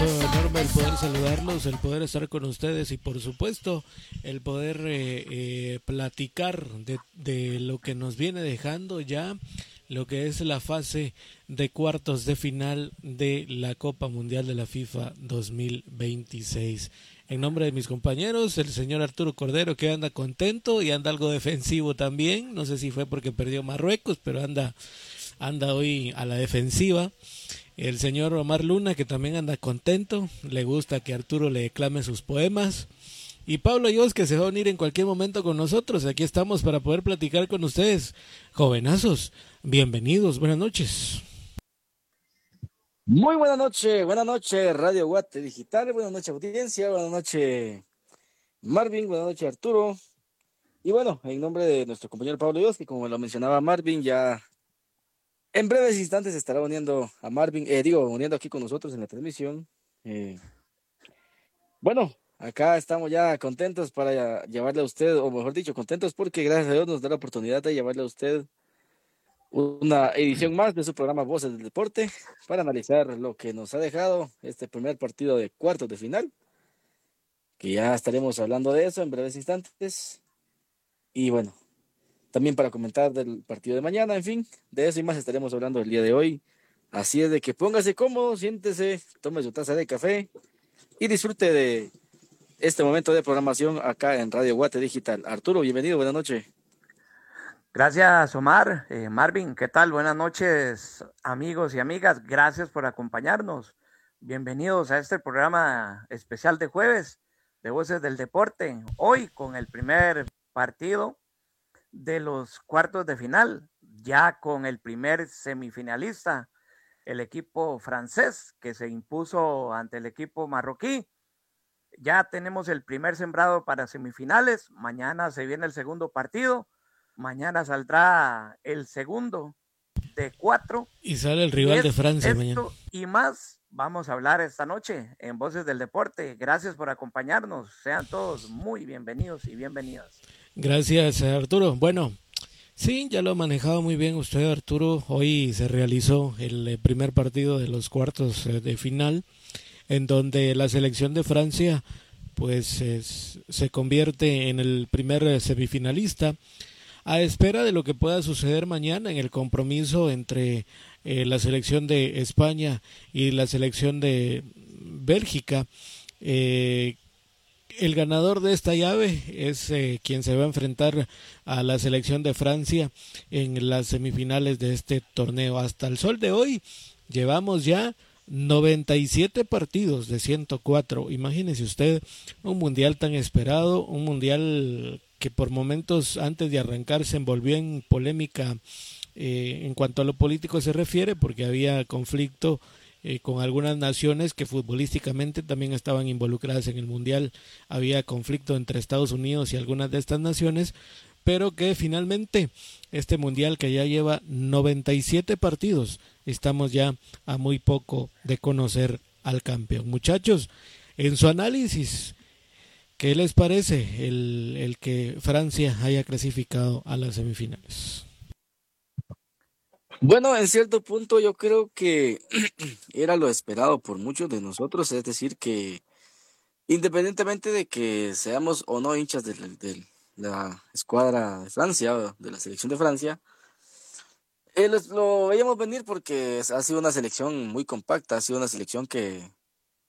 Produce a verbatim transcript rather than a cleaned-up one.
enorme el poder saludarlos, el poder estar con ustedes y por supuesto el poder eh, eh, platicar de, de lo que nos viene dejando ya lo que es la fase de cuartos de final de la Copa Mundial de la FIFA dos mil veintiséis. En nombre de mis compañeros, el señor Arturo Cordero, que anda contento y anda algo defensivo también, no sé si fue porque perdió Marruecos, pero anda, anda hoy a la defensiva. El señor Omar Luna, que también anda contento, le gusta que Arturo le declame sus poemas. Y Pablo Ayos, que se va a unir en cualquier momento con nosotros. Aquí estamos para poder platicar con ustedes. Jovenazos, bienvenidos, buenas noches. Muy buena noche, buenas noches Radio Guate Digital, buenas noches audiencia, buenas noches Marvin, buenas noches Arturo. Y bueno, en nombre de nuestro compañero Pablo Ayos, que como lo mencionaba Marvin, ya en breves instantes se estará uniendo a Marvin, eh, digo, uniendo aquí con nosotros en la transmisión. Eh, bueno, acá estamos ya contentos para llevarle a usted, o mejor dicho, contentos porque gracias a Dios nos da la oportunidad de llevarle a usted una edición más de su programa Voces del Deporte para analizar lo que nos ha dejado este primer partido de cuartos de final, que ya estaremos hablando de eso en breves instantes. Y bueno, también para comentar del partido de mañana, en fin, de eso y más estaremos hablando el día de hoy. Así es de que póngase cómodo, siéntese, tome su taza de café y disfrute de este momento de programación acá en Radio Guate Digital. Arturo, bienvenido, buenas noches. Gracias, Omar. Eh, Marvin, ¿qué tal? Buenas noches, amigos y amigas. Gracias por acompañarnos. Bienvenidos a este programa especial de jueves de Voces del Deporte. Hoy con el primer partido de los cuartos de final, ya con el primer semifinalista, el equipo francés que se impuso ante el equipo marroquí. Ya tenemos el primer sembrado para semifinales. Mañana se viene el segundo partido. Mañana saldrá el segundo de cuatro. Y sale el rival de Francia esto mañana. Y más vamos a hablar esta noche en Voces del Deporte. Gracias por acompañarnos. Sean todos muy bienvenidos y bienvenidas. Gracias, Arturo. Bueno, sí, ya lo ha manejado muy bien usted, Arturo. Hoy se realizó el primer partido de los cuartos de final, en donde la selección de Francia pues es, se convierte en el primer semifinalista, a espera de lo que pueda suceder mañana en el compromiso entre eh, la selección de España y la selección de Bélgica. Eh, el ganador de esta llave es eh, quien se va a enfrentar a la selección de Francia en las semifinales de este torneo. Hasta el sol de hoy llevamos ya noventa y siete partidos de ciento cuatro. Imagínese usted un mundial tan esperado, un mundial que por momentos antes de arrancar se envolvió en polémica eh, en cuanto a lo político se refiere, porque había conflicto eh, con algunas naciones que futbolísticamente también estaban involucradas en el mundial. Había conflicto entre Estados Unidos y algunas de estas naciones, pero que finalmente este mundial, que ya lleva noventa y siete partidos, estamos ya a muy poco de conocer al campeón. Muchachos, en su análisis, ¿qué les parece el, el que Francia haya clasificado a las semifinales? Bueno, en cierto punto yo creo que era lo esperado por muchos de nosotros, es decir, que independientemente de que seamos o no hinchas de, de la escuadra de Francia, de la selección de Francia, eh, lo, lo veíamos venir porque ha sido una selección muy compacta, ha sido una selección que